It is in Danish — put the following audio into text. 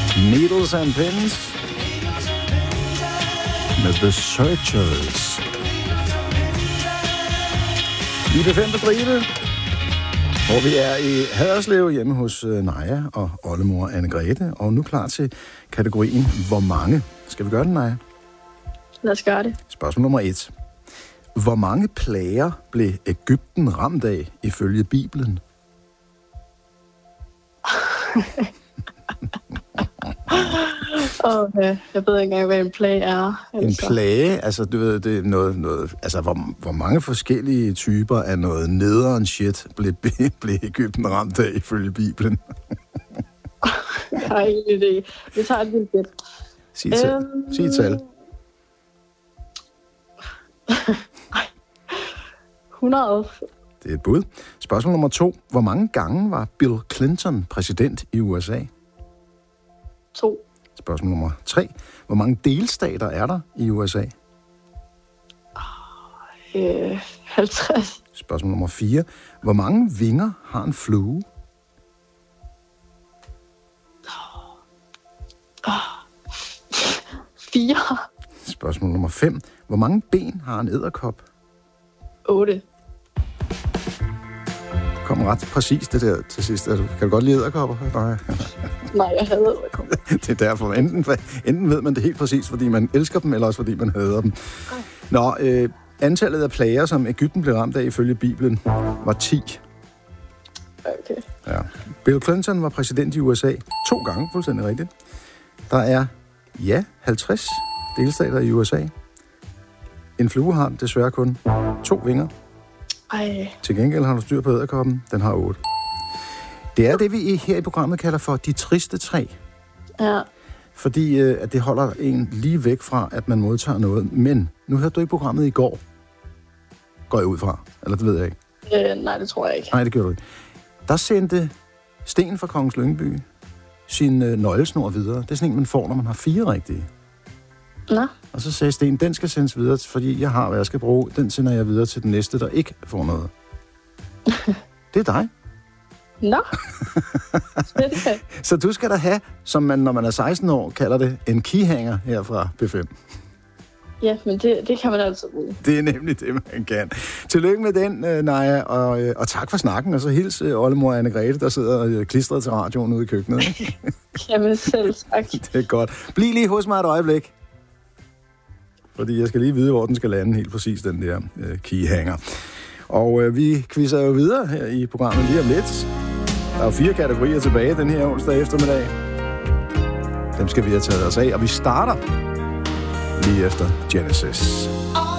Needles and Pins med The Searchers. I B5 på stribe, hvor vi er i Haderslev hjemme hos Naja og oldemor Anne-Grethe, og nu klar til kategorien Hvor mange? Skal vi gøre den, Naja? Lad os gøre det. Spørgsmål nummer 1. Hvor mange plager blev Egypten ramt af ifølge Bibelen? Jeg ved ikke engang, hvad en plage er. Altså. En plage, altså du ved, det er noget altså hvor mange forskellige typer af noget nederen shit blev Egypten ramt af ifølge Bibelen? Jeg har ingen idé. Vi tager et vildt gæt. Sig et tal. 100. Det er et bud. Spørgsmål nummer 2. Hvor mange gange var Bill Clinton præsident i USA? 2. Spørgsmål nummer 3. Hvor mange delstater er der i USA? 50. Spørgsmål nummer 4. Hvor mange vinger har en flue? 4. Spørgsmål nummer 5. Hvor mange ben har en edderkop? 8. Det kom ret præcist det der til sidst. Kan du godt lide edderkopper? Nej, jeg hader edderkopper. Det er derfor. Enten ved man det helt præcis, fordi man elsker dem, eller også fordi man hader dem. Nå, antallet af plager, som Egypten blev ramt af ifølge Bibelen, var 10. Okay. Ja. Bill Clinton var præsident i USA 2 gange, fuldstændig rigtigt. Der er, 50 delstater i USA. En flue har desværre kun 2 vinger. Ej. Til gengæld har du styr på edderkoppen. Den har 8. Det er det, vi her i programmet kalder for de triste 3. Ja. Fordi at det holder en lige væk fra, at man modtager noget. Men nu hørte du ikke programmet i går. Går jeg ud fra? Eller det ved jeg ikke. Nej, det tror jeg ikke. Nej, det gjorde du ikke. Der sendte Sten fra Kongens Lyngby sin nøglesnor videre. Det er sådan en, man får, når man har 4 rigtige. Nå. Og så sagde Sten, den skal sendes videre, fordi jeg har, hvad jeg skal bruge. Den sender jeg videre til den næste, der ikke får noget. Det er dig. Nå. Så du skal da have, som man, når man er 16 år, kalder det, en keyhanger her fra B5. Ja, men det kan man altid bruge. Det er nemlig det, man kan. Tillykke med den, Naja, og tak for snakken. Og så hils oldemor Anne-Grethe, der sidder klistret til radioen ude i køkkenet. Jamen selv tak. Det er godt. Bliv lige hos mig et øjeblik. Fordi jeg skal lige vide, hvor den skal lande helt præcis, den der keyhanger. Og vi quizzer jo videre her i programmet lige om lidt. Der er jo 4 kategorier tilbage den her onsdag eftermiddag. Dem skal vi have taget os af, og vi starter lige efter Genesis.